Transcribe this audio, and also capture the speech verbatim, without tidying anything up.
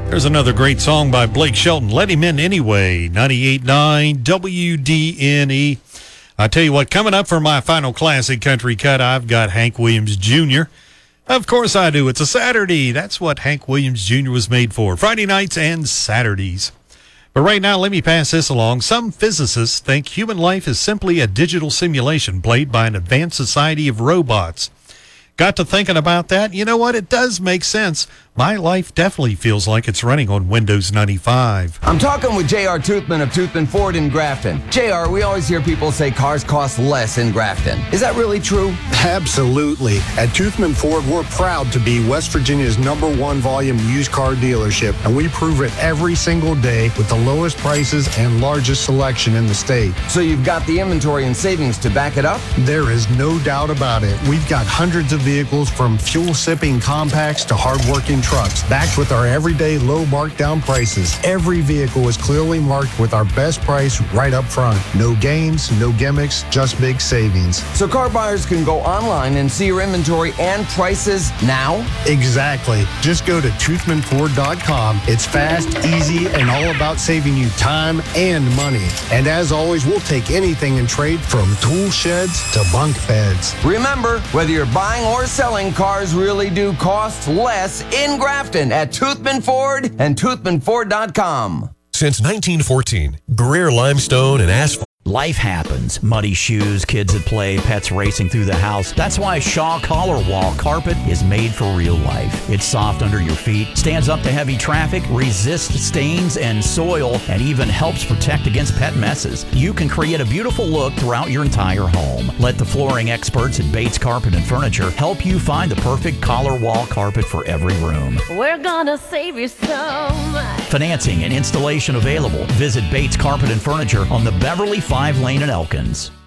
There's another great song by Blake Shelton, Let Him In Anyway, ninety-eight point nine W D N E. I tell you what, coming up for my final classic country cut, I've got Hank Williams Junior Of course I do. It's a Saturday. That's what Hank Williams Junior was made for, Friday nights and Saturdays. But right now, let me pass this along. Some physicists think human life is simply a digital simulation played by an advanced society of robots. Got to thinking about that. You know what? It does make sense. My life definitely feels like it's running on Windows ninety-five. I'm talking with J R. Toothman of Toothman Ford in Grafton. J R, we always hear people say cars cost less in Grafton. Is that really true? Absolutely. At Toothman Ford, we're proud to be West Virginia's number one volume used car dealership, and we prove it every single day with the lowest prices and largest selection in the state. So you've got the inventory and savings to back it up? There is no doubt about it. We've got hundreds of vehicles from fuel-sipping compacts to hard-working trucks, backed with our everyday low markdown prices. Every vehicle is clearly marked with our best price right up front. No games, no gimmicks, just big savings. So car buyers can go online and see your inventory and prices now? Exactly. Just go to toothman ford dot com. It's fast, easy, and all about saving you time and money. And as always, we'll take anything in trade from tool sheds to bunk beds. Remember, whether you're buying or selling, cars really do cost less in Grafton at Toothman Ford and toothman ford dot com. Since nineteen fourteen, Greer Limestone and Asphalt. Life happens. Muddy shoes, kids at play, pets racing through the house. That's why Shaw Collar Wall Carpet is made for real life. It's soft under your feet, stands up to heavy traffic, resists stains and soil, and even helps protect against pet messes. You can create a beautiful look throughout your entire home. Let the flooring experts at Bates Carpet and Furniture help you find the perfect collar wall carpet for every room. We're gonna save you so much. Financing and installation available. Visit Bates Carpet and Furniture on the Beverly five lane in Elkins.